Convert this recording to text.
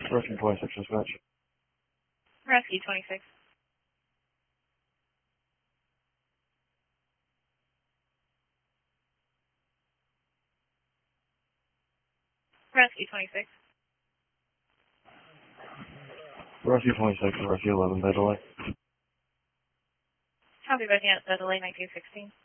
Rescue 26 dispatch. Rescue 26. Rescue 26. Rescue 26 and Rescue 11 by delay. Copy, ready at the delay 1916.